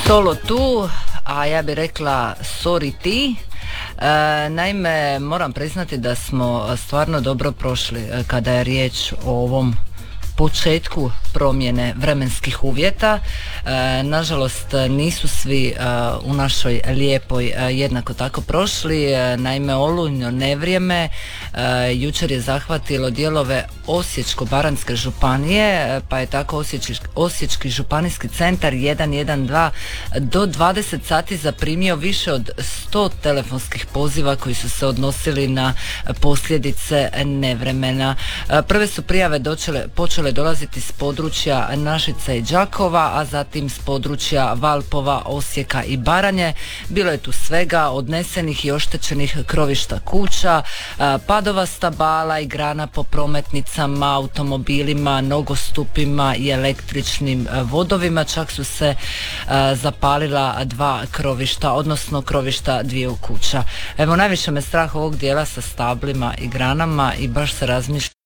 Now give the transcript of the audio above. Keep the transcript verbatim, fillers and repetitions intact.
Solo tu, a ja bih rekla sorry ti. E, naime, moram priznati da smo stvarno dobro prošli kada je riječ o ovom početku promjene vremenskih uvjeta. E, nažalost nisu svi e, u našoj lijepoj e, jednako tako prošli. E, naime, olujno nevrijeme e, jučer je zahvatilo dijelove Osječko-baranjske županije, e, pa je tako Osječki, Osječki županijski centar jedan jedan dva do dvadeset sati zaprimio više od sto telefonskih poziva koji su se odnosili na posljedice nevremena. E, prve su prijave dočele, počele dolaziti s područja Našica i Đakova, a zatim s područja Valpova, Osijeka i Baranje. Bilo je tu svega odnesenih i oštećenih krovišta kuća, padova stabala i grana po prometnicama, automobilima, nogostupima i električnim vodovima. Čak su se zapalila dva krovišta, odnosno krovišta dviju kuća. Evo, najviše me strah ovog dijela sa stablima i granama i baš se razmišlja